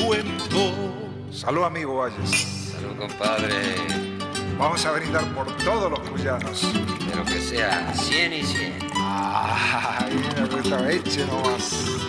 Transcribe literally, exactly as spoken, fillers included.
cuento. Salud, amigo Valles. Salud, compadre. Vamos a brindar por todos los cuyanos. De lo que sea, cien y cien. Ay, mira, esta eche nomás.